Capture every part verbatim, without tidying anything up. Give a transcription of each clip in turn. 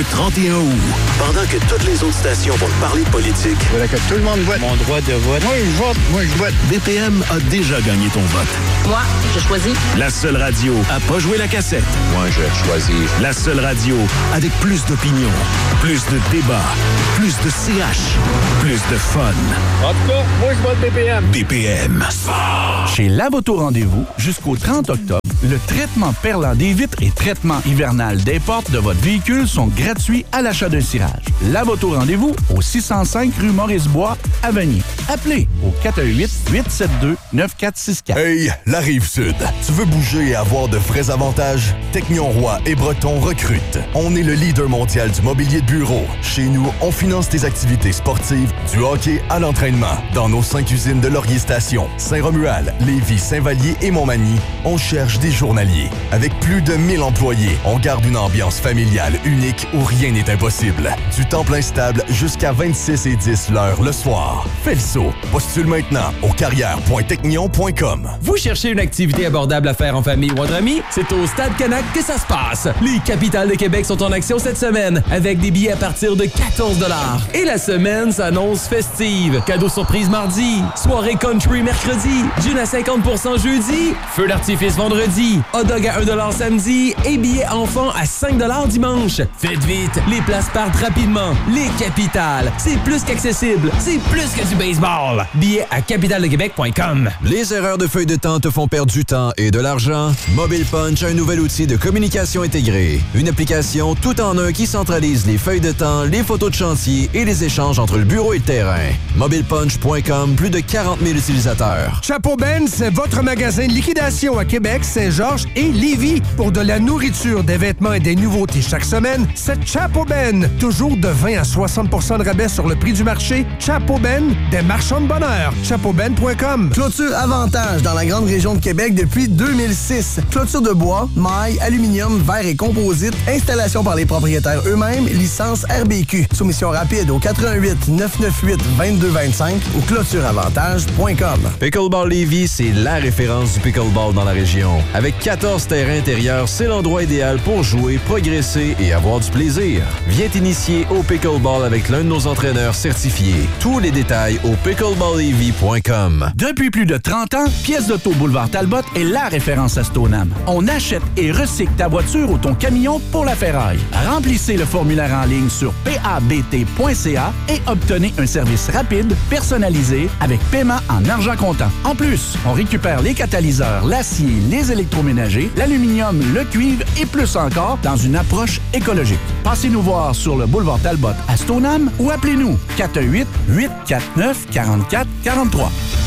Le trente et un août, pendant que toutes les autres stations vont parler de politique. Voilà que tout le monde vote. Mon droit de vote. Moi, je vote. Moi, je vote. B P M a déjà gagné ton vote. Moi, je choisis. La seule radio à pas jouer la cassette. Moi, je choisis. La seule radio avec plus d'opinion, plus de débats, plus de C H, plus de fun. En tout cas, moi, je vote B P M. B P M. Chez Lavoto Rendez-vous, jusqu'au trente octobre, le traitement perlant des vitres et traitement hivernal des portes de votre véhicule sont gratuits à l'achat d'un cirage. Lavoto Rendez-vous au six cent cinq rue Maurice-Bois, à Vanier. Appelez au quatre un huit, huit sept deux, neuf quatre six quatre. Hey, la Rive-Sud. Tu veux bouger et avoir de vrais avantages? Technion Roy et Breton recrutent. On est le leader mondial du mobilier de bureau. Chez nous, on finance tes activités sportives, du hockey à l'entraînement. Dans nos cinq usines de Laurier Station, Saint-Romuald, Lévis, Saint-Vallier et Montmagny, on cherche des journaliers. Avec plus de mille employés, on garde une ambiance familiale unique où rien n'est impossible. Du temps plein stable jusqu'à vingt-six et dix l'heure le soir. Fais le saut. Postule maintenant au carrière point technion point com. Vous cherchez une activité abordable à faire en famille ou entre amis? C'est au Stade Canac que ça se passe. Les Capitales de Québec sont en action cette semaine avec des billets à partir de quatorze dollars. Et la semaine s'annonce festive. Cadeaux surprise mardi, soirée country mercredi, gin à cinquante pour cent jeudi, feu d'artifice vendredi, hot dog à un dollar samedi et billets enfants à cinq dollars dimanche. Faites vite, les places partent rapidement. Les Capitales, c'est plus qu'accessible, c'est plus que du baseball. Billets à capitale de québec point com. Les erreurs de feuille de temps te font perdre du temps et de l'argent? Mobile Punch a un nouvel outil de communication intégrée. Une application tout en un qui centralise les feuilles de temps, les photos de chantier et les échanges entre le bureau et le terrain. mobile punch point com, plus de quarante mille utilisateurs. Chapeau Ben, c'est votre magasin de liquidation à Québec, Saint-Georges et Lévis. Pour de la nourriture, des vêtements et des nouveautés chaque semaine, c'est Chapeau Ben. Toujours de vingt à soixante pour cent de rabais sur le prix du marché. Chapeau Ben, des marchands de bonheur. chapeau ben point com. Clôture Avantage dans la grande région de Québec depuis deux mille six. Clôture de bois, maille, aluminium, verre et composite. Installation par les propriétaires eux-mêmes. Licence R B Q. Soumission rapide au quatre un huit, neuf neuf huit, deux deux deux cinq ou clôture avantage point com. Pickleball Lévis, c'est la référence du pickleball dans la région. Avec quatorze terrains intérieurs, c'est l'endroit idéal pour jouer, progresser et avoir du plaisir. Viens t'initier au pickleball avec l'un de nos entraîneurs certifiés. Tous les détails au pickleball lévis point com. Depuis plus de trente ans, Pièces d'auto Boulevard Talbot est la référence à Stoneham. On achète et recycle ta voiture ou ton camion pour la ferraille. Remplissez le formulaire en ligne sur p a b t point c a et obtenez un service rapide, personnalisé, avec paiement en argent comptant. En plus, on récupère les catalyseurs, l'acier, les électroménagers, l'aluminium, le cuivre et plus encore dans une approche écologique. Passez-nous voir sur le boulevard Talbot à Stoneham ou appelez-nous quatre un huit, huit quatre neuf, quatre quatre quatre trois.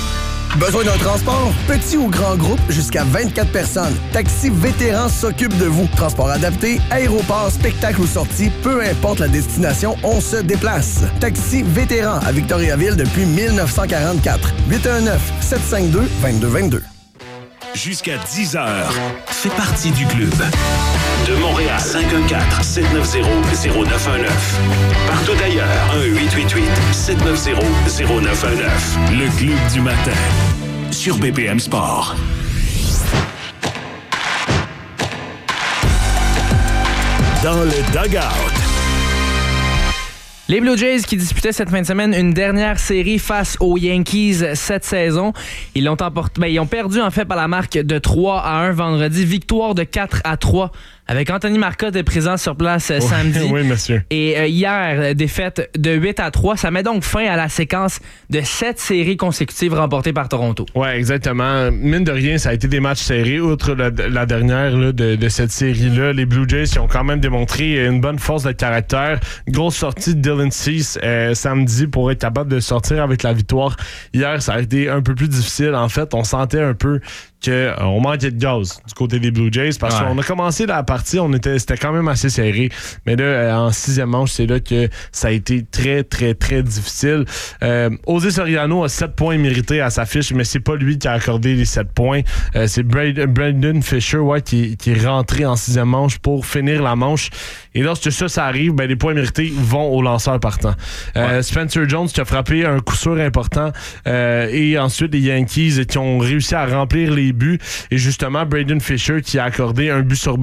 Besoin d'un transport? Petit ou grand groupe, jusqu'à vingt-quatre personnes. Taxi Vétéran s'occupe de vous. Transport adapté, aéroport, spectacle ou sortie, peu importe la destination, on se déplace. Taxi Vétéran à Victoriaville depuis mille neuf cent quarante-quatre. huit un neuf, sept cinq deux, deux deux deux deux. Jusqu'à dix heures, fais partie du club. De Montréal, cinq un quatre, sept neuf zéro, zéro neuf un neuf. Partout ailleurs, un huit huit huit, sept neuf zéro, zéro neuf un neuf. Le club du matin, sur B P M Sport. Dans le dugout. Les Blue Jays qui disputaient cette fin de semaine une dernière série face aux Yankees cette saison. Ils l'ont emporté, ben, ils ont perdu en fait par la marque de trois à un vendredi. Victoire de quatre à trois avec Anthony Marcotte présent sur place oui, samedi. Oui, monsieur. Et euh, hier, défaite de huit à trois. Ça met donc fin à la séquence de sept séries consécutives remportées par Toronto. Oui, exactement. Mine de rien, ça a été des matchs serrés. Outre la, la dernière là, de, de cette série-là, les Blue Jays qui ont quand même démontré une bonne force de caractère. Grosse sortie de Dylan Cease euh, samedi pour être capable de sortir avec la victoire. Hier, ça a été un peu plus difficile. En fait, on sentait un peu qu'on manquait de gaz du côté des Blue Jays parce ouais. qu'on a commencé la partie, on était, c'était quand même assez serré. Mais là, en sixième manche, c'est là que ça a été très, très, très difficile. Euh, José Soriano a sept points mérités à sa fiche, mais c'est pas lui qui a accordé les sept points. Euh, c'est Brad, Brandon Fisher ouais, qui, qui est rentré en sixième manche pour finir la manche. Et lorsque ça, ça arrive, ben, les points mérités vont au lanceur partant. Euh, ouais. Spencer Jones qui a frappé un coup sûr important euh, et ensuite les Yankees qui ont réussi à remplir les buts et justement Braden Fisher qui a accordé un but sur balle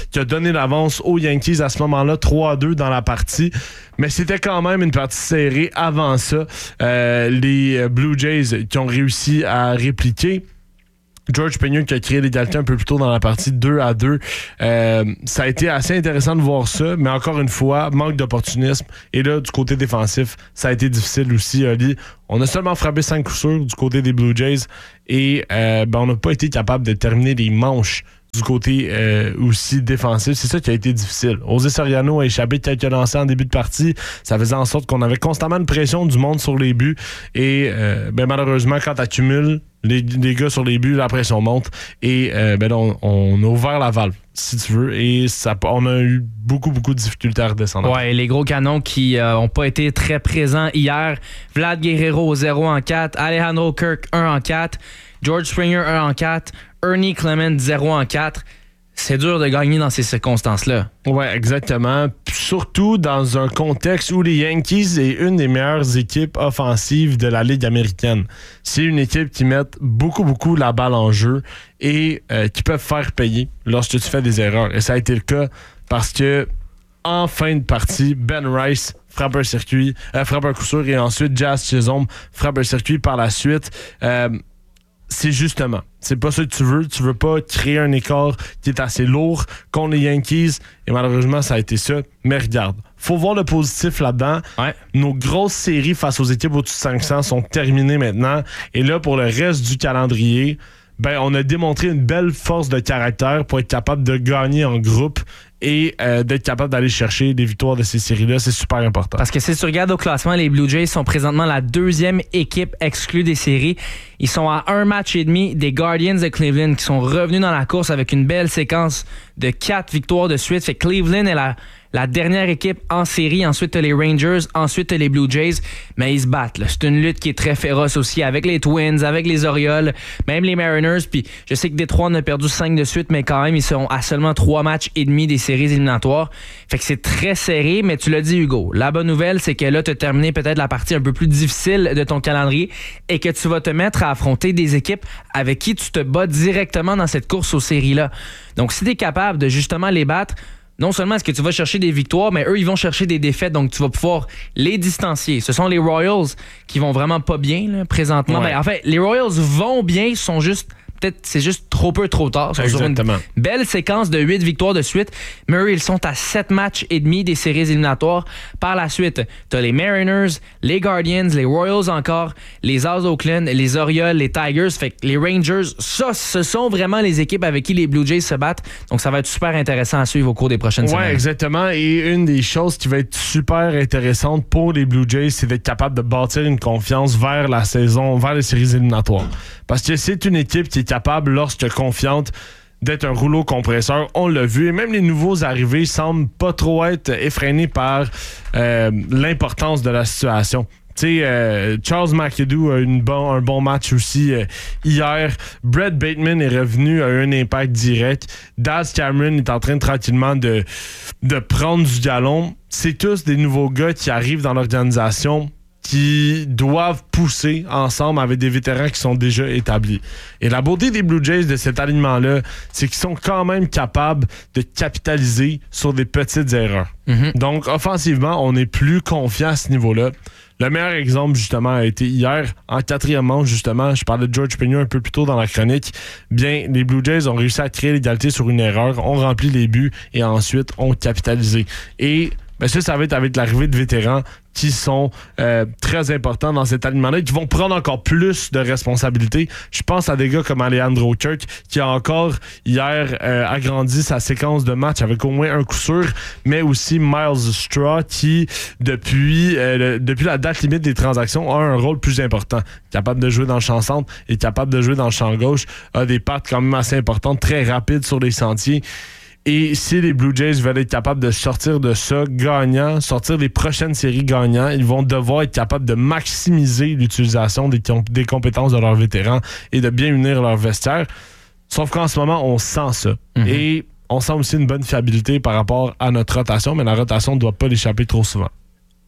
qui a donné l'avance aux Yankees à ce moment-là, trois à deux dans la partie. Mais c'était quand même une partie serrée avant ça. Euh, les Blue Jays qui ont réussi à répliquer. George Peña qui a créé l'égalité un peu plus tôt dans la partie deux à deux. Euh, ça a été assez intéressant de voir ça, mais encore une fois, manque d'opportunisme. Et là, du côté défensif, ça a été difficile aussi, Oli. On a seulement frappé cinq coups sûrs du côté des Blue Jays et euh, ben, on n'a pas été capable de terminer les manches du côté euh, aussi défensif. C'est ça qui a été difficile. José Soriano a échappé quelques lancers en début de partie. Ça faisait en sorte qu'on avait constamment une pression du monde sur les buts. Et euh, ben, malheureusement, quand tu accumules les, les gars sur les buts, la pression monte. Et euh, ben, on, on a ouvert la valve, si tu veux. Et ça, on a eu beaucoup, beaucoup de difficultés à redescendre. Ouais, les gros canons qui n'ont euh, pas été très présents hier. Vlad Guerrero, zéro en quatre. Alejandro Kirk, un en quatre. George Springer, un en quatre. Ernie Clement, zéro en quatre. C'est dur de gagner dans ces circonstances-là. Oui, exactement. Surtout dans un contexte où les Yankees est une des meilleures équipes offensives de la Ligue américaine. C'est une équipe qui met beaucoup, beaucoup la balle en jeu et euh, qui peuvent faire payer lorsque tu fais des erreurs. Et ça a été le cas parce que en fin de partie, Ben Rice frappe un circuit, euh, frappe un coup sûr et ensuite Jazz Chisholm frappe un circuit par la suite. Euh, c'est justement, c'est pas ça que tu veux. Tu veux pas créer un écart qui est assez lourd contre les Yankees. Et malheureusement, ça a été ça. Mais regarde, faut voir le positif là-dedans. Ouais. Nos grosses séries face aux équipes au-dessus de cinq cents sont terminées maintenant. Et là, pour le reste du calendrier, ben, on a démontré une belle force de caractère pour être capable de gagner en groupe et euh, d'être capable d'aller chercher des victoires de ces séries-là. C'est super important. Parce que si tu regardes au classement, les Blue Jays sont présentement la deuxième équipe exclue des séries. Ils sont à un match et demi des Guardians de Cleveland qui sont revenus dans la course avec une belle séquence de quatre victoires de suite. Fait que Cleveland est la, la dernière équipe en série. Ensuite, t'as les Rangers. Ensuite, t'as les Blue Jays. Mais ils se battent. Là. C'est une lutte qui est très féroce aussi avec les Twins, avec les Orioles, même les Mariners. Puis je sais que Détroit en a perdu cinq de suite, mais quand même, ils sont à seulement trois matchs et demi des séries éliminatoires. Fait que c'est très serré, mais tu l'as dit, Hugo. La bonne nouvelle, c'est que là, tu as terminé peut-être la partie un peu plus difficile de ton calendrier et que tu vas te mettre à affronter des équipes avec qui tu te bats directement dans cette course aux séries-là. Donc, si tu es capable de justement les battre, non seulement est-ce que tu vas chercher des victoires, mais eux, ils vont chercher des défaites, donc tu vas pouvoir les distancier. Ce sont les Royals qui vont vraiment pas bien là, présentement. Ouais. Ben, en fait, les Royals vont bien, ils sont juste... Peut-être c'est juste trop peu trop tard. Ils sont sur une belle séquence de huit victoires de suite. Mais eux, ils sont à sept matchs et demi des séries éliminatoires. Par la suite, tu as les Mariners, les Guardians, les Royals encore, les As Oakland, les Orioles, les Tigers. Fait que les Rangers, ça, ce sont vraiment les équipes avec qui les Blue Jays se battent. Donc, ça va être super intéressant à suivre au cours des prochaines ouais, semaines. Oui, exactement. Et une des choses qui va être super intéressante pour les Blue Jays, c'est d'être capable de bâtir une confiance vers la saison, vers les séries éliminatoires. Parce que c'est une équipe qui est capable, lorsque confiante, d'être un rouleau compresseur. On l'a vu. Et même les nouveaux arrivés semblent pas trop être effrénés par euh, l'importance de la situation. Tu sais, euh, Charles McAdoo a une bon, un bon match aussi euh, hier. Brett Bateman est revenu à un impact direct. Daz Cameron est en train tranquillement de, de prendre du galon. C'est tous des nouveaux gars qui arrivent dans l'organisation qui doivent pousser ensemble avec des vétérans qui sont déjà établis. Et la beauté des Blue Jays de cet alignement-là, c'est qu'ils sont quand même capables de capitaliser sur des petites erreurs. Mm-hmm. Donc, offensivement, on est plus confiant à ce niveau-là. Le meilleur exemple, justement, a été hier, en quatrième manche, justement, je parlais de George Peña un peu plus tôt dans la chronique. Bien, les Blue Jays ont réussi à créer l'égalité sur une erreur, ont rempli les buts et ensuite ont capitalisé. Et ben ça, ça va être avec l'arrivée de vétérans qui sont euh, très importants dans cet alignement-là et qui vont prendre encore plus de responsabilités. Je pense à des gars comme Alejandro Kirk qui a encore hier euh, agrandi sa séquence de match avec au moins un coup sûr, mais aussi Miles Straw qui, depuis, euh, le, depuis la date limite des transactions, a un rôle plus important. Capable de jouer dans le champ centre et capable de jouer dans le champ gauche, a des pattes quand même assez importantes, très rapides sur les sentiers. Et si les Blue Jays veulent être capables de sortir de ça gagnant, sortir des prochaines séries gagnants, ils vont devoir être capables de maximiser l'utilisation des, des compétences de leurs vétérans et de bien unir leur vestiaire. Sauf qu'en ce moment, on sent ça. Mm-hmm. Et on sent aussi une bonne fiabilité par rapport à notre rotation, mais la rotation ne doit pas l'échapper trop souvent.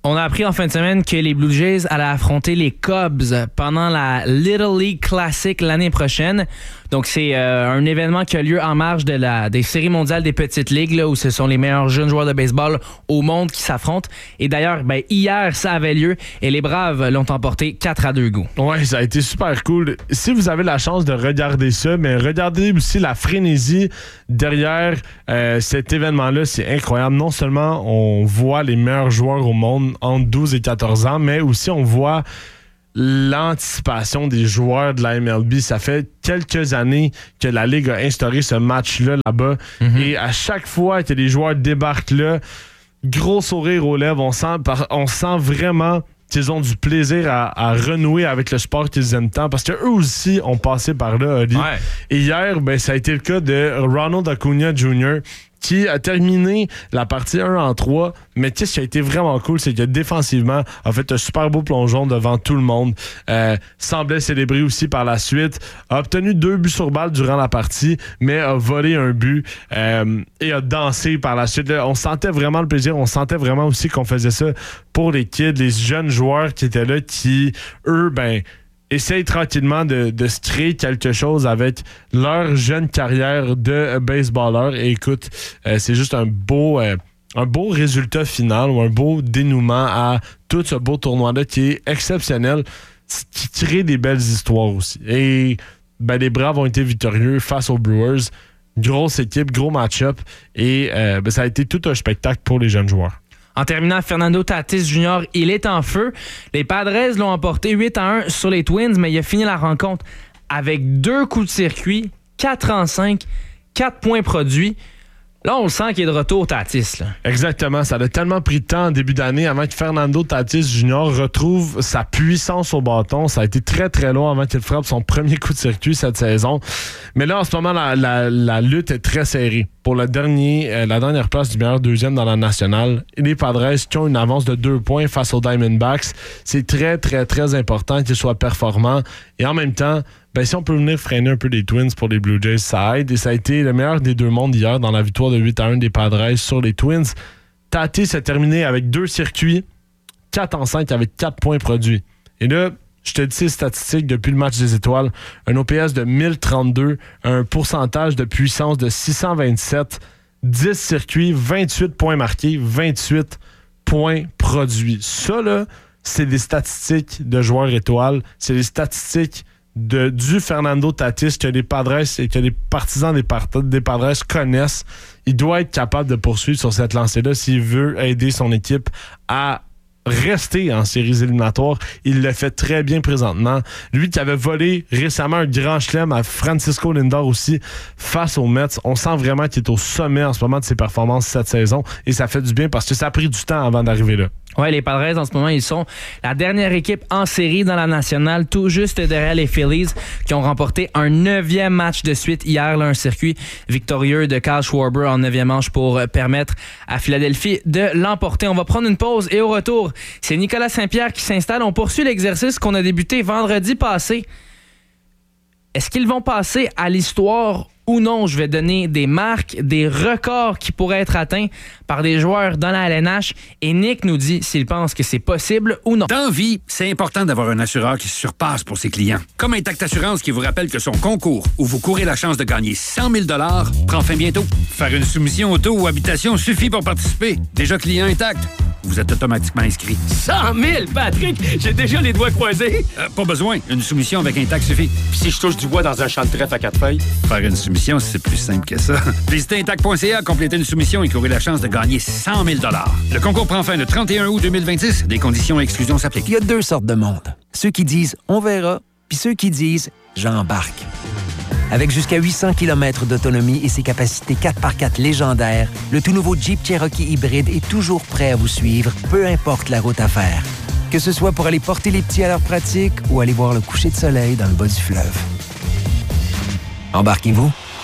On a appris en fin de semaine que les Blue Jays allaient affronter les Cubs pendant la Little League Classic l'année prochaine. Donc, c'est euh, un événement qui a lieu en marge de la, des séries mondiales des petites ligues, là, où ce sont les meilleurs jeunes joueurs de baseball au monde qui s'affrontent. Et d'ailleurs, ben, hier, ça avait lieu et les Braves l'ont emporté quatre à deux goûts. Ouais, ça a été super cool. Si vous avez la chance de regarder ça, mais regardez aussi la frénésie derrière euh, cet événement-là. C'est incroyable. Non seulement on voit les meilleurs joueurs au monde entre douze et quatorze ans, mais aussi on voit l'anticipation des joueurs de la M L B. Ça fait quelques années que la Ligue a instauré ce match-là là-bas. Mm-hmm. Et à chaque fois que les joueurs débarquent là, gros sourire aux lèvres, on sent, on sent vraiment qu'ils ont du plaisir à, à renouer avec le sport qu'ils aiment tant, parce qu'eux aussi ont passé par là, Oli. Ouais. Et hier, ben, ça a été le cas de Ronald Acuna junior, qui a terminé la partie un en trois, mais tu sais, ce qui a été vraiment cool, c'est que défensivement, a fait un super beau plongeon devant tout le monde, euh, semblait célébrer aussi par la suite, a obtenu deux buts sur balle durant la partie, mais a volé un but euh, et a dansé par la suite. Là, on sentait vraiment le plaisir, on sentait vraiment aussi qu'on faisait ça pour les kids, les jeunes joueurs qui étaient là, qui, eux, ben, essayent tranquillement de, de se créer quelque chose avec leur jeune carrière de baseballeur. Et écoute, euh, c'est juste un beau, euh, un beau résultat final ou un beau dénouement à tout ce beau tournoi-là qui est exceptionnel, qui crée des belles histoires aussi. Et ben, les Braves ont été victorieux face aux Brewers. Grosse équipe, gros match-up. Et euh, ben, ça a été tout un spectacle pour les jeunes joueurs. En terminant, Fernando Tatis junior, il est en feu. Les Padres l'ont emporté huit à un sur les Twins, mais il a fini la rencontre avec deux coups de circuit, quatre en cinq, quatre points produits. Là, on le sent qu'il est de retour, Tatis. Là. Exactement. Ça a tellement pris de temps en début d'année avant que Fernando Tatis junior retrouve sa puissance au bâton. Ça a été très, très long avant qu'il frappe son premier coup de circuit cette saison. Mais là, en ce moment, la, la, la lutte est très serrée. Pour le dernier, euh, la dernière place du meilleur deuxième dans la nationale, les Padres qui ont une avance de deux points face aux Diamondbacks. C'est très, très, très important qu'ils soient performants. Et en même temps, ben, si on peut venir freiner un peu les Twins pour les Blue Jays, ça aide. Et ça a été le meilleur des deux mondes hier dans la victoire de huit à un des Padres sur les Twins. Tatis s'est terminé avec deux circuits, quatre en cinq avec quatre points produits. Et là, je te dis ces statistiques depuis le match des étoiles. Un O P S de mille trente-deux, un pourcentage de puissance de six cent vingt-sept, dix circuits, vingt-huit points marqués, vingt-huit points produits. Ça, là, c'est des statistiques de joueurs étoiles. C'est des statistiques de, du Fernando Tatis que les Padres et que les partisans des, part- des Padres connaissent. Il doit être capable de poursuivre sur cette lancée-là s'il veut aider son équipe à rester en séries éliminatoires. Il le fait très bien présentement. Lui qui avait volé récemment un grand chelem à Francisco Lindor aussi face aux Mets. On sent vraiment qu'il est au sommet en ce moment de ses performances cette saison et ça fait du bien parce que ça a pris du temps avant d'arriver là. Oui, les Padres, en ce moment, ils sont la dernière équipe en série dans la nationale, tout juste derrière les Phillies, qui ont remporté un neuvième match de suite hier, là, un circuit victorieux de Kyle Schwarber en neuvième manche pour permettre à Philadelphie de l'emporter. On va prendre une pause et au retour, c'est Nicolas Saint-Pierre qui s'installe. On poursuit l'exercice qu'on a débuté vendredi passé. Est-ce qu'ils vont passer à l'histoire ou non? Je vais donner des marques, des records qui pourraient être atteints par des joueurs dans la L N H et Nick nous dit s'il pense que c'est possible ou non. Dans vie, c'est important d'avoir un assureur qui se surpasse pour ses clients. Comme Intact Assurance qui vous rappelle que son concours où vous courez la chance de gagner cent mille dollars prend fin bientôt. Faire une soumission auto ou habitation suffit pour participer. Déjà client Intact, vous êtes automatiquement inscrit. cent mille, Patrick! J'ai déjà les doigts croisés. Euh, pas besoin. Une soumission avec Intact suffit. Puis si je touche du bois dans un champ de trèfle à quatre feuilles? Faire une soumission, c'est plus simple que ça. Visitez intact point c a, complétez une soumission et courez la chance de gagner cent mille dollars. Le concours prend fin le trente et un août deux mille vingt-six. Des conditions et exclusions s'appliquent. Il y a deux sortes de monde. Ceux qui disent « on verra », puis ceux qui disent « j'embarque ». Avec jusqu'à huit cents kilomètres d'autonomie et ses capacités quatre par quatre légendaires, le tout nouveau Jeep Cherokee hybride est toujours prêt à vous suivre, peu importe la route à faire. Que ce soit pour aller porter les petits à leur pratique ou aller voir le coucher de soleil dans le bas du fleuve. Embarquez-vous.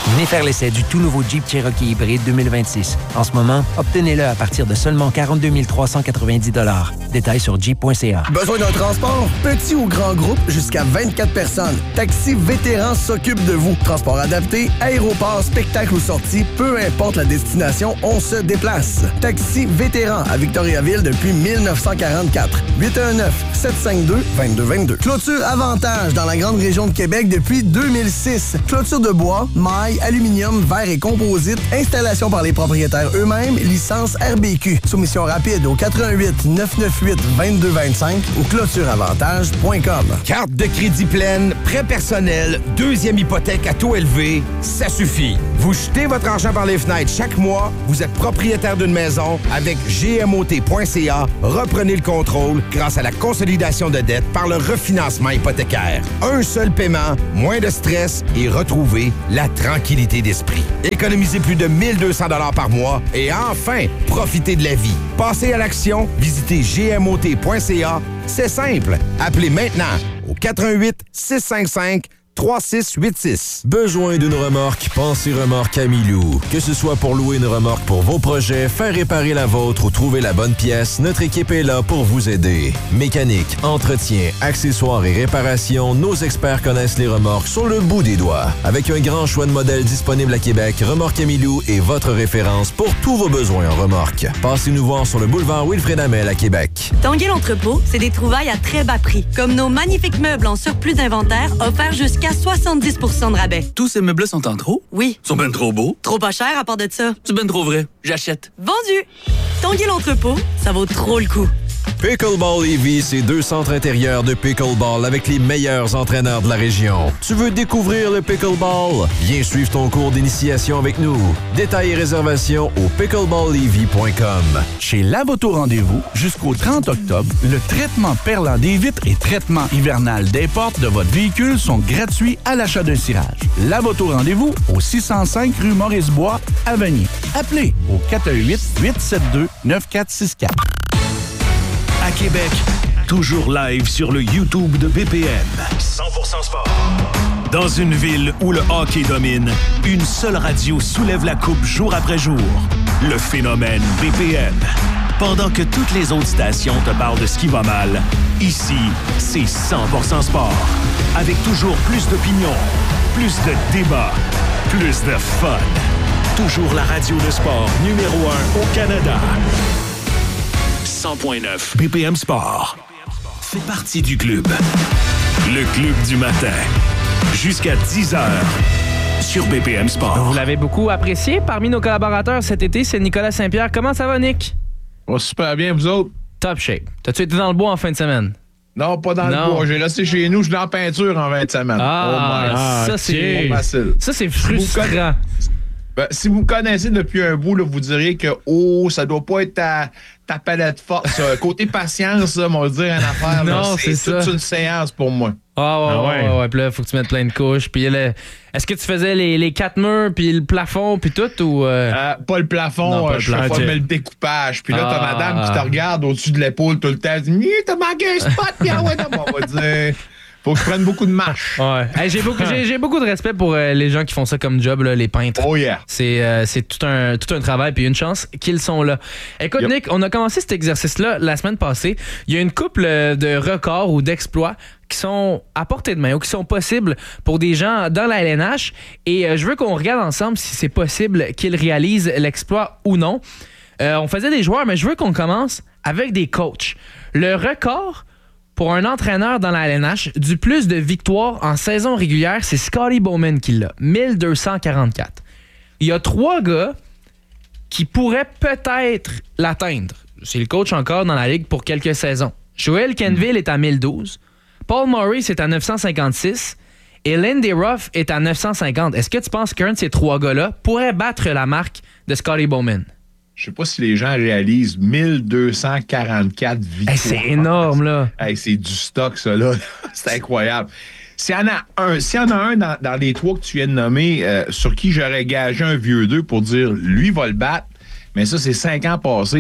Venez faire l'essai du tout nouveau Jeep Cherokee hybride deux mille vingt-six. En ce moment, obtenez-le à partir de seulement quarante-deux mille trois cent quatre-vingt-dix dollars. Détails sur jeep point c a. Besoin d'un transport? Petit ou grand groupe, jusqu'à vingt-quatre personnes. Taxi Vétéran s'occupe de vous. Transport adapté, aéroport, spectacle ou sortie, peu importe la destination, on se déplace. Taxi Vétéran à Victoriaville depuis mille neuf cent quarante-quatre. huit un neuf, sept cinq deux, deux deux deux deux. Clôture Avantage dans la grande région de Québec depuis deux mille six. Clôture de bois, maille, aluminium, verre et composite. Installation par les propriétaires eux-mêmes. Licence R B Q. Soumission rapide au quatre un huit, neuf neuf huit, deux deux deux cinq ou clôtureavantage point com. Carte de crédit pleine, prêt personnel, deuxième hypothèque à taux élevé, ça suffit. Vous jetez votre argent par les fenêtres chaque mois, vous êtes propriétaire d'une maison. Avec G M O T point C A, reprenez le contrôle grâce à la consolidation de dettes par le refinancement hypothécaire. Un seul paiement, moins de stress et retrouvez la tranquillité d'esprit. Économisez plus de mille deux cents dollars par mois et enfin, profitez de la vie. Passez à l'action, visitez G M O T point C A. C'est simple. Appelez maintenant au quatre un huit, six cinq cinq, trois six huit six. Besoin d'une remorque? Pensez Remorque Camilou. Que ce soit pour louer une remorque pour vos projets, faire réparer la vôtre ou trouver la bonne pièce, notre équipe est là pour vous aider. Mécanique, entretien, accessoires et réparation, nos experts connaissent les remorques sur le bout des doigts. Avec un grand choix de modèles disponibles à Québec, Remorque Camilou est votre référence pour tous vos besoins en remorque. Passez nous voir sur le boulevard Wilfrid Hamel à Québec. Tanguay l'entrepôt, c'est des trouvailles à très bas prix, comme nos magnifiques meubles en surplus d'inventaire offerts jusqu'à soixante-dix pour cent de rabais. Tous ces meubles sont en trop? Oui. Ils sont ben trop beaux. Trop pas cher à part de ça. C'est ben trop vrai. J'achète. Vendu! Tanguay l'entrepôt, ça vaut trop le coup. Pickleball Lévis, c'est deux centres intérieurs de pickleball avec les meilleurs entraîneurs de la région. Tu veux découvrir le pickleball? Viens suivre ton cours d'initiation avec nous. Détails et réservations au pickleball lévis point com. Chez Lavoto Rendez-vous, jusqu'au trente octobre, le traitement perlant des vitres et traitement hivernal des portes de votre véhicule sont gratuits à l'achat d'un cirage. Lavoto Rendez-vous au six cent cinq rue Maurice-Bois à Vanier. Appelez au quatre un huit, huit sept deux, neuf quatre six quatre. À Québec, toujours live sur le YouTube de B P M. cent pour cent sport. Dans une ville où le hockey domine, une seule radio soulève la coupe jour après jour. Le phénomène B P M. Pendant que toutes les autres stations te parlent de ce qui va mal, ici, c'est cent pour cent sport. Avec toujours plus d'opinions, plus de débats, plus de fun. Toujours la radio de sport numéro un au Canada. cent point neuf B P M Sport fait partie du club. Le club du matin. Jusqu'à dix heures sur B P M Sport. Vous l'avez beaucoup apprécié. Parmi nos collaborateurs cet été, c'est Nicolas Saint-Pierre. Comment ça va, Nick? Oh, super bien, vous autres? Top shape. T'as-tu été dans le bois en fin de semaine? Non, pas dans non. le bois. J'ai resté chez nous. Je suis dans la peinture en vingt semaines. Ah, oh ça, c'est facile. Ça, c'est frustrant. Ben, si vous me connaissez depuis un bout, là, vous diriez que oh, ça doit pas être ta, ta palette forte. Côté patience, là, on va dire une affaire. Non, là, c'est, c'est toute ça. une séance pour moi. Ah ouais, ah ouais, ouais. ouais, ouais. Puis là, il faut que tu mettes plein de couches. Puis le... est-ce que tu faisais les, les quatre murs, puis le plafond, puis tout, ou... Euh... Euh, pas le plafond, non, pas euh, le je plafond. fais pas le découpage. Puis là, ah. t'as madame qui te regarde au-dessus de l'épaule tout le temps. Elle dit, t'as manqué un spot, puis ah ouais, non, on va dire... Faut que je prenne beaucoup de marche. Ouais. Hey, j'ai, beaucoup, j'ai, j'ai beaucoup de respect pour euh, les gens qui font ça comme job, là, les peintres. Oh yeah. C'est, euh, c'est tout un, tout un travail, puis une chance qu'ils sont là. Écoute, yep. Nick, on a commencé cet exercice-là la semaine passée. Il y a une couple de records ou d'exploits qui sont à portée de main ou qui sont possibles pour des gens dans la L N H. Et euh, je veux qu'on regarde ensemble si c'est possible qu'ils réalisent l'exploit ou non. Euh, on faisait des joueurs, mais je veux qu'on commence avec des coachs. Le record... pour un entraîneur dans la L N H, du plus de victoires en saison régulière, c'est Scotty Bowman qui l'a. mille deux cent quarante-quatre. Il y a trois gars qui pourraient peut-être l'atteindre. C'est le coach encore dans la Ligue pour quelques saisons. Joel Kenville est à mille douze. Paul Maurice est à neuf cent cinquante-six. Et Lindy Ruff est à neuf cent cinquante. Est-ce que tu penses qu'un de ces trois gars-là pourrait battre la marque de Scotty Bowman? Je sais pas si les gens réalisent mille deux cent quarante-quatre victoires. Hey, c'est énorme, là. Hey, c'est du stock, ça, là. C'est incroyable. S'il y en a un, s'il y en a un dans, dans les trois que tu viens de nommer, euh, sur qui j'aurais gagé un vieux deux pour dire, lui va le battre, mais ça, c'est cinq ans passés,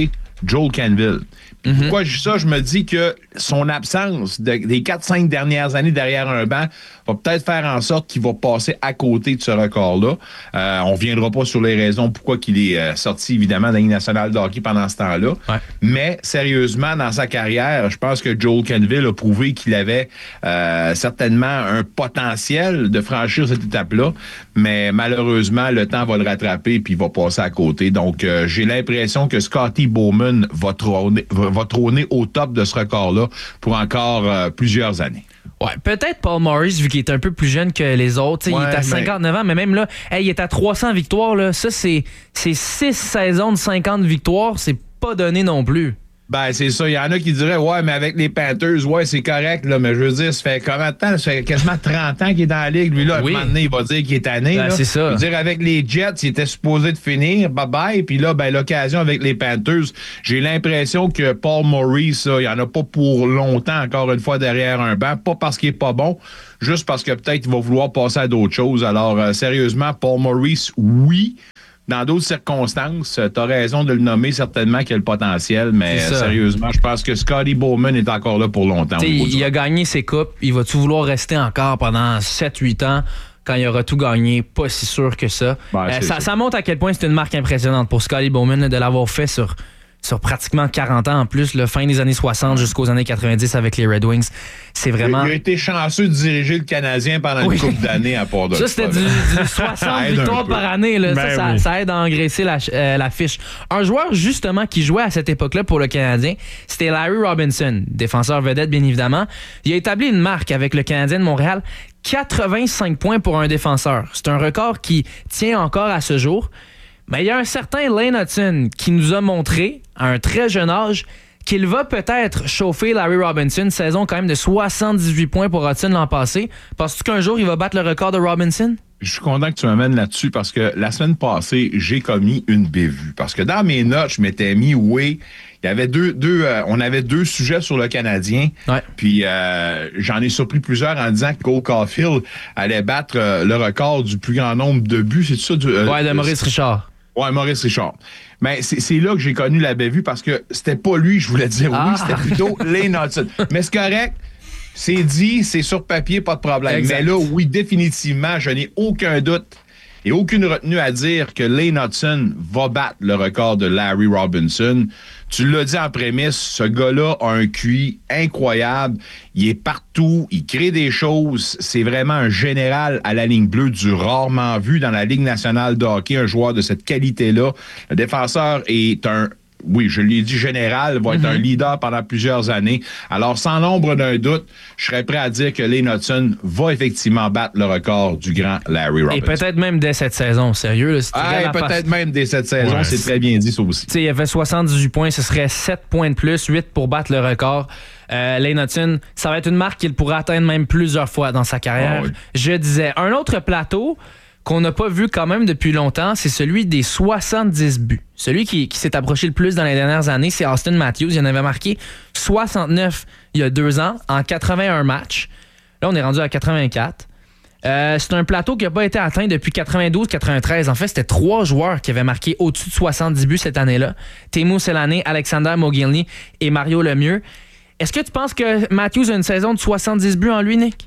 Joel Canville. Mm-hmm. Pourquoi je dis ça? Je me dis que son absence de, des quatre cinq dernières années derrière un banc va peut-être faire en sorte qu'il va passer à côté de ce record-là. Euh, on ne reviendra pas sur les raisons pourquoi il est euh, sorti, évidemment, de la Ligue nationale de hockey pendant ce temps-là. Ouais. Mais, sérieusement, dans sa carrière, je pense que Joel Canville a prouvé qu'il avait euh, certainement un potentiel de franchir cette étape-là. Mais, malheureusement, le temps va le rattraper puis il va passer à côté. Donc, euh, j'ai l'impression que Scotty Bowman va trôner, va, va trôner au top de ce record-là pour encore euh, plusieurs années. Ouais, peut-être Paul Maurice, vu qu'il est un peu plus jeune que les autres. Ouais, il est à cinquante-neuf mais... ans, mais même là, hey, il est à trois cents victoires. Là. Ça, c'est, c'est six saisons de cinquante victoires. C'est pas donné non plus. Ben, c'est ça. Il y en a qui diraient, ouais, mais avec les Panthers, ouais, c'est correct, là. Mais je veux dire, ça fait combien de temps? Ça fait quasiment trente ans qu'il est dans la ligue. Lui, là, oui. À un moment donné, il va dire qu'il est tanné. Ben, là. C'est ça. Je veux dire, avec les Jets, il était supposé de finir. Bye-bye. Puis là, ben, l'occasion avec les Panthers, j'ai l'impression que Paul Maurice, là, il n'y en a pas pour longtemps, encore une fois, derrière un banc. Pas parce qu'il est pas bon, juste parce que peut-être il va vouloir passer à d'autres choses. Alors, euh, sérieusement, Paul Maurice, oui. Dans d'autres circonstances, tu as raison de le nommer, certainement qu'il a le potentiel, mais sérieusement, je pense que Scotty Bowman est encore là pour longtemps. Il a gagné ses coupes, il va-tu vouloir rester encore pendant sept huit ans quand il aura tout gagné? Pas si sûr que ça. Ben, euh, ça, ça montre à quel point c'est une marque impressionnante pour Scotty Bowman de l'avoir fait sur... sur pratiquement quarante ans en plus, le fin des années soixante jusqu'aux années quatre-vingt-dix avec les Red Wings. C'est vraiment... Il a été chanceux de diriger le Canadien pendant oui. une couple d'années à part de ça. C'était du, du soixante victoires par année. Là. Ben ça, ça, oui. ça aide à engraisser la, euh, la fiche. Un joueur, justement, qui jouait à cette époque-là pour le Canadien, c'était Larry Robinson, défenseur vedette, bien évidemment. Il a établi une marque avec le Canadien de Montréal, quatre-vingt-cinq points pour un défenseur. C'est un record qui tient encore à ce jour. Mais il y a un certain Lane Hutson qui nous a montré, à un très jeune âge, qu'il va peut-être chauffer Larry Robinson. Saison quand même de soixante-dix-huit points pour Hutson l'an passé. Penses-tu qu'un jour, il va battre le record de Robinson? Je suis content que tu m'amènes là-dessus parce que la semaine passée, j'ai commis une bévue. Parce que dans mes notes, je m'étais mis, oui, il y avait deux, deux euh, on avait deux sujets sur le Canadien. Ouais. Puis euh, j'en ai surpris plusieurs en disant que Cole Caulfield allait battre euh, le record du plus grand nombre de buts. C'est ça? Du, euh, ouais, de Maurice Richard. Ouais, Maurice Richard. Mais c'est, c'est là que j'ai connu la bévue parce que c'était pas lui, je voulais dire ah. oui, c'était plutôt Lane Hutson. Mais c'est correct, c'est dit, c'est sur papier, pas de problème. Exact. Mais là, oui, définitivement, je n'ai aucun doute et aucune retenue à dire que Lane Hutson va battre le record de Larry Robinson. Tu l'as dit en prémisse, ce gars-là a un Q I incroyable. Il est partout, il crée des choses. C'est vraiment un général à la ligne bleue, du rarement vu dans la Ligue nationale de hockey, un joueur de cette qualité-là. Le défenseur est un... Oui, je l'ai dit, général, va être mm-hmm. un leader pendant plusieurs années. Alors, sans l'ombre d'un doute, je serais prêt à dire que Lane Hutson va effectivement battre le record du grand Larry Robinson. Et peut-être même dès cette saison, sérieux. Là, ah, peut-être face... même dès cette saison, ouais. C'est très bien dit, ça aussi. Tu sais, il a fait soixante-dix-huit points, ce serait sept points de plus, huit pour battre le record. Euh, Lane Hutson, ça va être une marque qu'il pourra atteindre même plusieurs fois dans sa carrière. Oh, oui. Je disais, un autre plateau qu'on n'a pas vu quand même depuis longtemps, c'est celui des soixante-dix buts. Celui qui, qui s'est approché le plus dans les dernières années, c'est Austin Matthews. Il en avait marqué soixante-neuf il y a deux ans, en quatre-vingt-un matchs. Là, on est rendu à quatre-vingt-quatre. Euh, c'est un plateau qui n'a pas été atteint depuis quatre-vingt-douze quatre-vingt-treize. En fait, c'était trois joueurs qui avaient marqué au-dessus de soixante-dix buts cette année-là. Teemu Selanne, Alexander Mogilny et Mario Lemieux. Est-ce que tu penses que Matthews a une saison de soixante-dix buts en lui, Nick?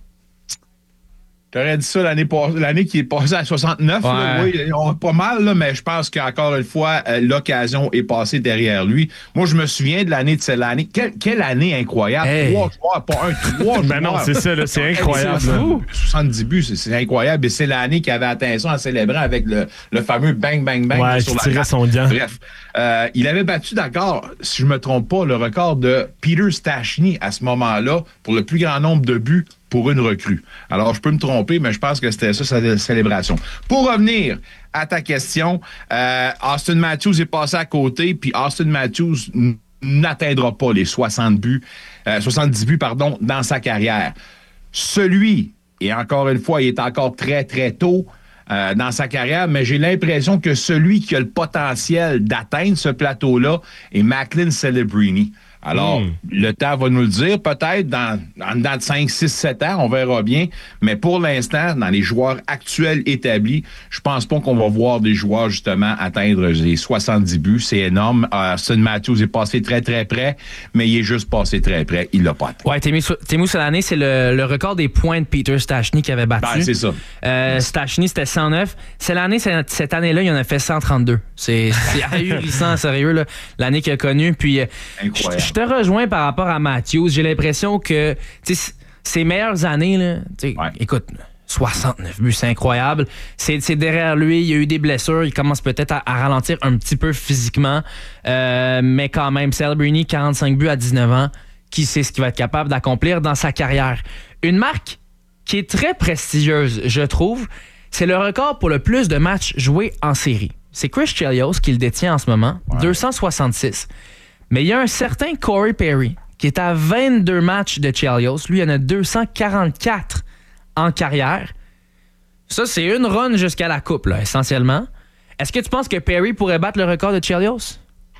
J'aurais dit ça l'année, l'année qui est passée à soixante-neuf. Ouais. Là, oui, on a pas mal, là, mais je pense qu'encore une fois, euh, l'occasion est passée derrière lui. Moi, je me souviens de l'année de cette année. Quelle, quelle année incroyable. Hey. Trois joueurs, pas un, trois ben non, c'est ça, là, c'est incroyable. C'est soixante-dix buts, c'est, c'est incroyable. Et c'est l'année qui avait atteint ça en célébrant avec le, le fameux bang, bang, bang. Ouais, sur la son gant. Bref, euh, il avait battu, d'accord, si je me trompe pas, le record de Peter Stastny à ce moment-là pour le plus grand nombre de buts pour une recrue. Alors, je peux me tromper, mais je pense que c'était ça, sa célébration. Pour revenir à ta question, euh, Austin Matthews est passé à côté, puis Austin Matthews n- n'atteindra pas les soixante buts, euh, soixante-dix buts, pardon, dans sa carrière. Celui, et encore une fois, il est encore très, très tôt euh, dans sa carrière, mais j'ai l'impression que celui qui a le potentiel d'atteindre ce plateau-là est Macklin Celebrini. Alors, mm. le temps va nous le dire. Peut-être dans, dans, dans cinq, six, sept ans, on verra bien. Mais pour l'instant, dans les joueurs actuels établis, je pense pas qu'on va voir des joueurs, justement, atteindre les soixante-dix buts. C'est énorme. Euh, Austin Matthews est passé très, très près, mais il est juste passé très près. Il l'a pas atteint. Ouais, Teemu Selanne, c'est le, le record des points de Peter Stastny qui avait battu. Ben, c'est ça. Euh, Stastny, c'était cent neuf. Selanne, cette année-là, il en a fait cent trente-deux. C'est, c'est ahurissant, sérieux, là, l'année qu'il a connue. Puis, incroyable. Je te rejoins par rapport à Matthews. J'ai l'impression que ses meilleures années, là, ouais. écoute, soixante-neuf buts, c'est incroyable. C'est, c'est derrière lui, il y a eu des blessures. Il commence peut-être à, à ralentir un petit peu physiquement. Euh, mais quand même, Celebrini, quarante-cinq buts à dix-neuf ans. Qui sait ce qu'il va être capable d'accomplir dans sa carrière? Une marque qui est très prestigieuse, je trouve, c'est le record pour le plus de matchs joués en série. C'est Chris Chelios qui le détient en ce moment, ouais. deux cent soixante-six. Mais il y a un certain Corey Perry qui est à vingt-deux matchs de Chelios. Lui, il en a deux cent quarante-quatre en carrière. Ça, c'est une run jusqu'à la coupe, là, essentiellement. Est-ce que tu penses que Perry pourrait battre le record de Chelios?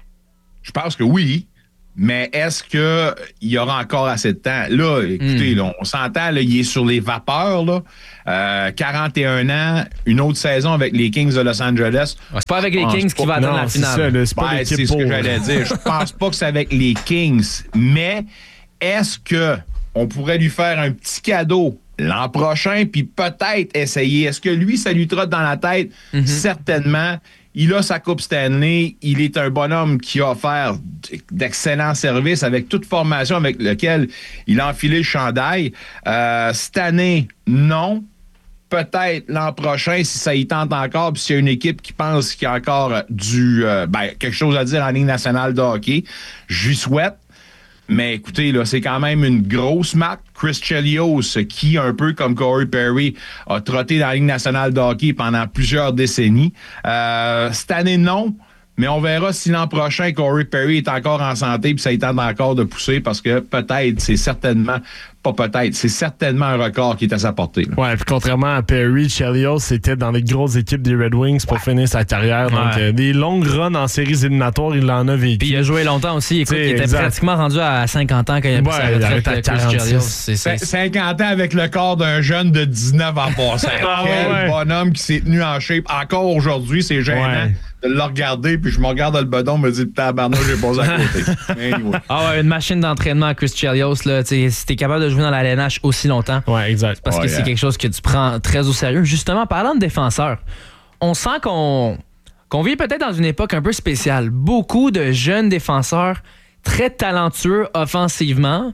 Je pense que oui. Mais est-ce qu'il y aura encore assez de temps? Là, écoutez, mm. là, on s'entend, là, il est sur les vapeurs. Là. Euh, quarante et un ans, une autre saison avec les Kings de Los Angeles. Ouais, c'est pas avec les Kings qu'il va atteindre la finale. C'est, ça, là, c'est, pas ben, c'est ce que j'allais dire. Je pense pas que c'est avec les Kings. Mais est-ce que on pourrait lui faire un petit cadeau l'an prochain puis peut-être essayer? Est-ce que lui, ça lui trotte dans la tête? Mm-hmm. Certainement. Il a sa Coupe Stanley. Il est un bonhomme qui a offert d'excellents services avec toute formation avec laquelle il a enfilé le chandail. Euh, cette année, non. Peut-être l'an prochain, si ça y tente encore, puis s'il y a une équipe qui pense qu'il y a encore du euh, ben, quelque chose à dire en Ligue nationale de hockey, je lui souhaite. Mais écoutez, là, c'est quand même une grosse marque. Chris Chelios, qui, un peu comme Corey Perry, a trotté dans la Ligue nationale de hockey pendant plusieurs décennies. Euh, cette année, non. Mais on verra si l'an prochain, Corey Perry est encore en santé puis ça y tente encore de pousser parce que peut-être, c'est certainement, pas peut-être, c'est certainement un record qui est à sa portée. Là. Ouais, puis contrairement à Perry, Chelios c'était dans les grosses équipes des Red Wings pour ouais. finir sa carrière. Donc, ouais. euh, des longues runs en séries éliminatoires, il en a vécu. Puis il a joué longtemps aussi. Écoute, il était exact. pratiquement rendu à cinquante ans quand il a pris ouais, sa retraite avec Chris Chelios. C'est, c'est... cinquante ans avec le corps d'un jeune de dix-neuf ans passé. ah, Quel ouais. bonhomme qui s'est tenu en shape. Encore aujourd'hui, c'est gênant. Ouais. de le regarder, puis je me regarde dans le bedon, me dis, tabarnak, j'ai posé à côté. Anyway. Ah ouais, une machine d'entraînement à Chris Chelios, là, si t'es capable de jouer dans la L N H aussi longtemps. Ouais, exact. Parce ouais, que yeah. c'est quelque chose que tu prends très au sérieux. Justement, parlant de défenseurs, on sent qu'on, qu'on vit peut-être dans une époque un peu spéciale. Beaucoup de jeunes défenseurs très talentueux offensivement.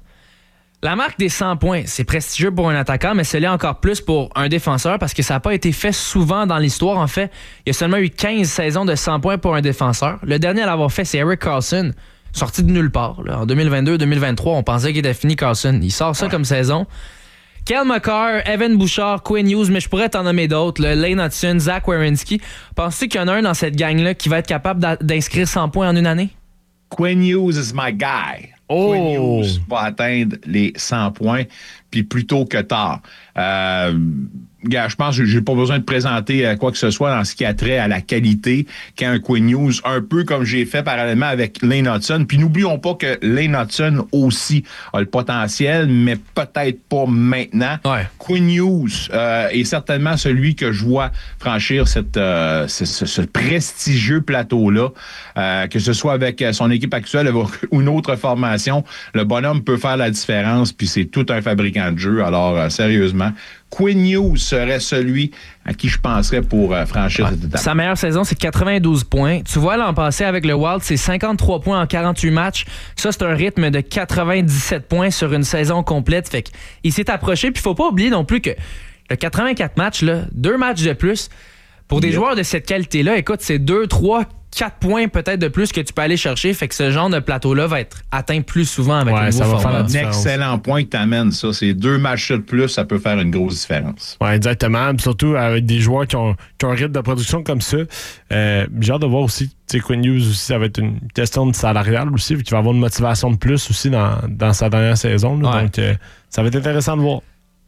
La marque des cent points, c'est prestigieux pour un attaquant, mais c'est l'est encore plus pour un défenseur parce que ça n'a pas été fait souvent dans l'histoire. En fait, il y a seulement eu quinze saisons de cent points pour un défenseur. Le dernier à l'avoir fait, c'est Erik Karlsson, sorti de nulle part. Là. En deux mille vingt-deux deux mille vingt-trois, on pensait qu'il était fini, Karlsson. Il sort ça ouais. comme saison. Cale Makar, Evan Bouchard, Quinn Hughes, mais je pourrais t'en nommer d'autres. Là. Lane Hudson, Zach Werenski. Penses-tu qu'il y en a un dans cette gang-là qui va être capable d'inscrire cent points en une année? Quinn Hughes is my guy. Oh. Quinn Hughes va atteindre les cent points, puis plus tôt que tard. Euh, gars, je pense que j'ai pas besoin de présenter quoi que ce soit dans ce qui a trait à la qualité qu'un Quinn Hughes, un peu comme j'ai fait parallèlement avec Lane Hudson. Puis n'oublions pas que Lane Hudson aussi a le potentiel, mais peut-être pas maintenant. Ouais. Quinn Hughes euh, est certainement celui que je vois franchir cette, euh, ce, ce, ce prestigieux plateau-là, euh, que ce soit avec son équipe actuelle ou une autre formation. Le bonhomme peut faire la différence, puis c'est tout un fabricant de jeu. Alors, euh, sérieusement, Quinn Hughes serait celui à qui je penserais pour euh, franchir ouais. cette étape. Sa meilleure saison, c'est quatre-vingt-douze points. Tu vois, l'an passé avec le Wild, c'est cinquante-trois points en quarante-huit matchs. Ça, c'est un rythme de quatre-vingt-dix-sept points sur une saison complète. Fait qu'il s'est approché. Puis il faut pas oublier non plus que le quatre-vingt-quatre matchs, là, deux matchs de plus, pour des yeah. joueurs de cette qualité-là, écoute, c'est deux, trois, quatre points peut-être de plus que tu peux aller chercher. Fait que ce genre de plateau-là va être atteint plus souvent avec ouais, le nouveau format. Un excellent point que tu amènes, ça. C'est deux matchs de plus, ça peut faire une grosse différence. Oui, exactement. Puis surtout avec des joueurs qui ont, qui ont un rythme de production comme ça. Euh, j'ai hâte de voir aussi. Tu sais, Quinn Hughes aussi, ça va être une question de salariale aussi, puis qu'il va avoir une motivation de plus aussi dans, dans sa dernière saison. Là. Ouais. Donc, euh, ça va être intéressant de voir.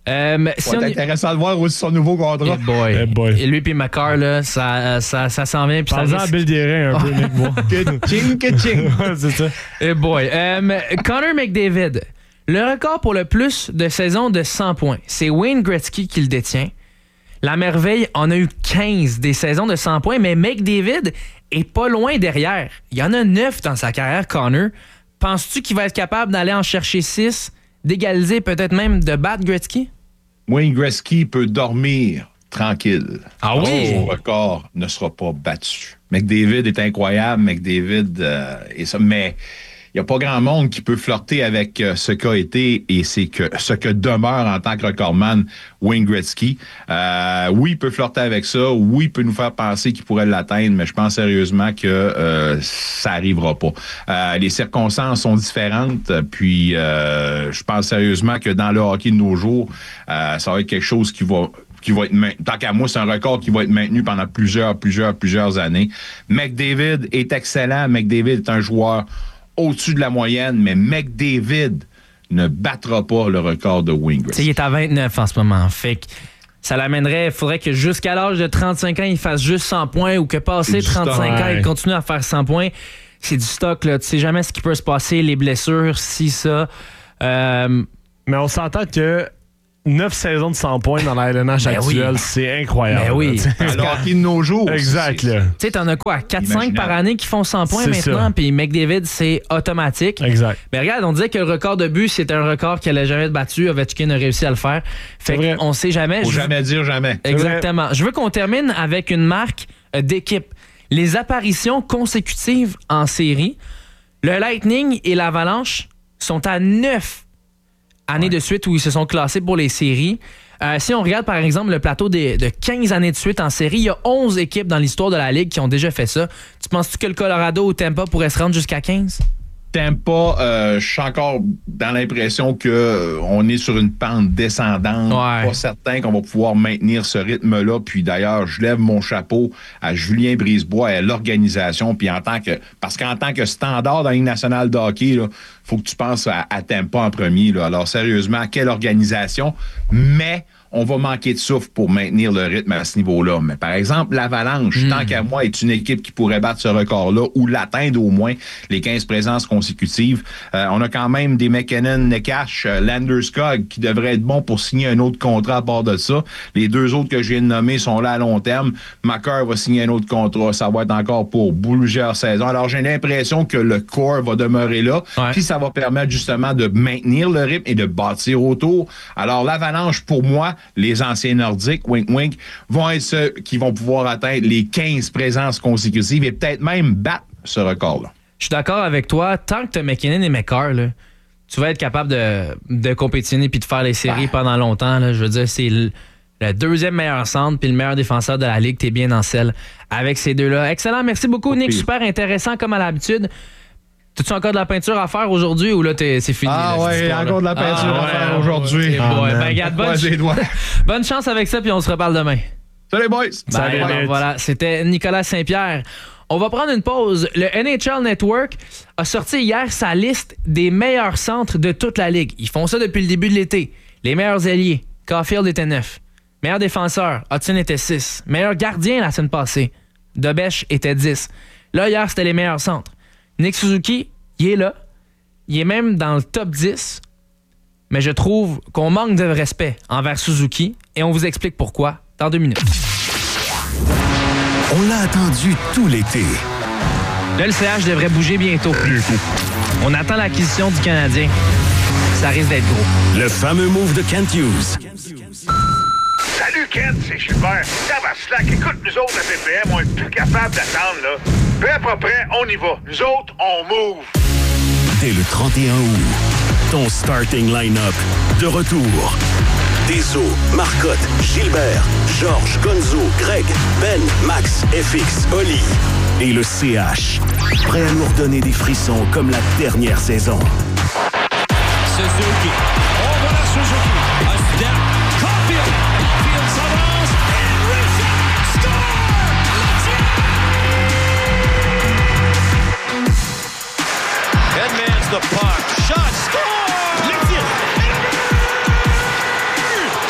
Euh, si c'est on... intéressant de voir aussi son nouveau contrat. Hey boy. Hey boy. Et lui et McCarr, là, ça, ça, ça s'en vient. Parle-en à Bill Guérin un peu, Nick Bois. Ching, ching. C'est ça. Hey boy. Euh, Connor McDavid, le record pour le plus de saisons de cent points, c'est Wayne Gretzky qui le détient. La merveille en a eu quinze des saisons de cent points, mais McDavid est pas loin derrière. Il y en a neuf dans sa carrière, Connor. Penses-tu qu'il va être capable d'aller en chercher six, d'égaliser, peut-être même de battre Gretzky? Wayne Gretzky peut dormir tranquille. Ah oui? Son record ne sera pas battu. McDavid est incroyable, McDavid euh, est ça, mais il n'y a pas grand monde qui peut flirter avec euh, ce qu'a été et c'est que ce que demeure en tant que recordman Wayne Gretzky. Euh, oui, il peut flirter avec ça. Oui, il peut nous faire penser qu'il pourrait l'atteindre, mais je pense sérieusement que euh, ça n'arrivera pas. Euh, les circonstances sont différentes, puis euh, je pense sérieusement que dans le hockey de nos jours, euh, ça va être quelque chose qui va qui va être maintenu. Tant qu'à moi, c'est un record qui va être maintenu pendant plusieurs, plusieurs, plusieurs années. McDavid est excellent. McDavid est un joueur au-dessus de la moyenne, mais McDavid ne battra pas le record de Wayne Gretzky. Il est à vingt-neuf en ce moment. Fait que ça l'amènerait, il faudrait que jusqu'à l'âge de trente-cinq ans, il fasse juste cent points ou que passé trente-cinq ans, il continue à faire cent points. C'est du stock, là. Tu sais jamais ce qui peut se passer, les blessures, si ça. Euh... Mais on s'entend que neuf saisons de cent points dans la L N H ben actuelle, oui. c'est incroyable. Ben oui. Alors qu'il de nos jours. Exact. C'est, là. Tu sais, t'en as quoi? quatre cinq par année qui font cent points c'est maintenant, puis McDavid, c'est automatique. Exact. Mais regarde, on disait que le record de but, c'était un record qui allait jamais être battu. Ovechkin a réussi à le faire. Fait qu'on sait jamais. Faut Je... jamais dire jamais. Exactement. Je veux qu'on termine avec une marque euh, d'équipe. Les apparitions consécutives en série. Le Lightning et l'Avalanche sont à neuf années ouais. de suite où ils se sont classés pour les séries. Euh, si on regarde, par exemple, le plateau des, de quinze années de suite en série, il y a onze équipes dans l'histoire de la Ligue qui ont déjà fait ça. Tu penses-tu que le Colorado ou Tampa pourrait se rendre jusqu'à quinze? Tampa, euh, je suis encore dans l'impression qu'on euh, est sur une pente descendante. Ouais. Pas certain qu'on va pouvoir maintenir ce rythme-là. Puis d'ailleurs, je lève mon chapeau à Julien Brisebois et à l'organisation. Puis en tant que, parce qu'en tant que standard dans la Ligue nationale de hockey, il faut que tu penses à, à Tampa en premier. Là. Alors sérieusement, quelle organisation. Mais on va manquer de souffle pour maintenir le rythme à ce niveau-là. Mais par exemple, l'Avalanche, mmh. tant qu'à moi, est une équipe qui pourrait battre ce record-là ou l'atteindre au moins les quinze présences consécutives. Euh, on a quand même des McKinnon, Nekash, euh, Landeskog qui devraient être bons pour signer un autre contrat à part de ça. Les deux autres que je viens de nommer sont là à long terme. McCarr va signer un autre contrat. Ça va être encore pour plusieurs saisons. Alors, j'ai l'impression que le corps va demeurer là. Ouais. Puis ça va permettre justement de maintenir le rythme et de bâtir autour. Alors, l'Avalanche, pour moi, les anciens Nordiques, wink wink, vont être ceux qui vont pouvoir atteindre les quinze présences consécutives et peut-être même battre ce record-là. Je suis d'accord avec toi. Tant que tu as McKinnon et McCarr, là, tu vas être capable de, de compétitionner puis de faire les séries bah. pendant longtemps. Là. Je veux dire, c'est le, le deuxième meilleur centre puis le meilleur défenseur de la Ligue. Tu es bien dans celle avec ces deux-là. Excellent. Merci beaucoup, Nick. Super intéressant comme à l'habitude. T'as-tu encore de la peinture à faire aujourd'hui ou là t'es, c'est fini? Ah là, ouais, il y a encore de la peinture ah, à faire ouais, aujourd'hui. Ouais, ah, ben, regarde, bonne, ch- bonne chance avec ça puis on se reparle demain. Salut boys! Salut, Salut voilà, c'était Nicolas Saint-Pierre. On va prendre une pause. Le N H L Network a sorti hier sa liste des meilleurs centres de toute la Ligue. Ils font ça depuis le début de l'été. Les meilleurs ailiers, Caulfield était neuf. Meilleur défenseur, Hudson était six. Meilleur gardien la semaine passée, Dobech était dix. Là, hier, c'était les meilleurs centres. Nick Suzuki, il est là. Il est même dans le top dix. Mais je trouve qu'on manque de respect envers Suzuki et on vous explique pourquoi dans deux minutes. On l'a attendu tout l'été. Là, le C H devrait bouger bientôt. On attend l'acquisition du Canadien. Ça risque d'être gros. Le fameux move de Kent Hughes. Salut Kent, c'est Gilbert. Ça va slack. Écoute, nous autres, à P P M, on est plus capable d'attendre, là. Prêt, pas prêt, on y va. Nous autres, on move. Dès le trente et un août, ton starting line-up de retour. Deso, Marcotte, Gilbert, Georges, Gonzo, Greg, Ben, Max, F X, Oli et le C H. Prêt à nous redonner des frissons comme la dernière saison. Suzuki. Oh, voilà Suzuki. A step. Caulfield. Field s'avance. And Russo. Score! Edmonds the puck. Shot. Score! Le tir.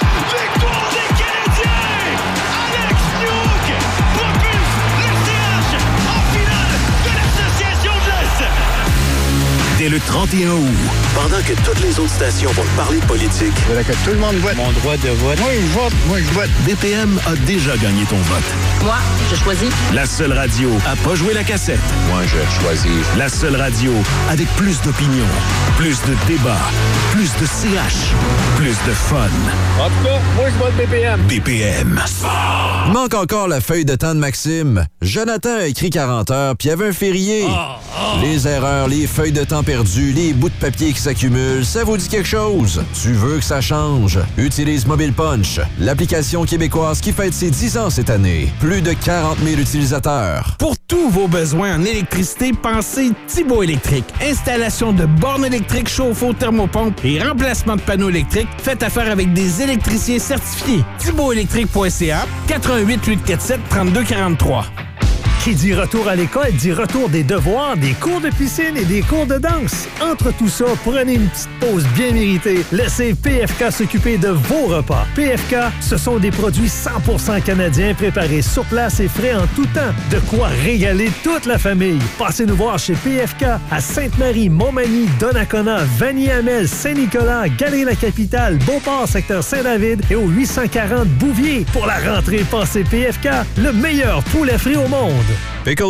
le trente et un août. Pendant que toutes les autres stations vont parler de politique, Je voudrais que tout le monde vote. Mon droit de vote. Moi, je vote. Moi, je vote. B P M a déjà gagné ton vote. Moi, je choisis. La seule radio à pas jouer la cassette. Moi, je choisis. La seule radio avec plus d'opinion, plus de débats, plus de C H, plus de fun. En tout cas, moi, je vote B P M. B P M. Il manque encore la feuille de temps de Maxime. Jonathan a écrit quarante heures, puis il y avait un férié. Oh, oh. Les erreurs, les feuilles de temps perdues, les bouts de papier qui s'accumulent, ça vous dit quelque chose? Tu veux que ça change? Utilise Mobile Punch, l'application québécoise qui fête ses dix ans cette année. Plus de quarante mille utilisateurs. Pour tous vos besoins en électricité, pensez Thibaut Électrique. Installation de bornes électriques, chauffe-eau, thermopompe et remplacement de panneaux électriques. Faites affaire avec des électriciens certifiés. thibaut électrique point c a, quatre un huit, huit quatre sept, trois deux quatre trois. Qui dit retour à l'école dit retour des devoirs, des cours de piscine et des cours de danse. Entre tout ça, prenez une petite pause bien méritée. Laissez P F K s'occuper de vos repas. P F K, ce sont des produits cent pour cent canadiens préparés sur place et frais en tout temps. De quoi régaler toute la famille. Passez nous voir chez P F K à Sainte-Marie, Montmagny, Donnacona, Vanier-Amel, Saint-Nicolas, Galerie-la-Capitale, Beauport, secteur Saint-David et au huit cent quarante Bouvier. Pour la rentrée, pensez P F K, le meilleur poulet frit au monde. Pickle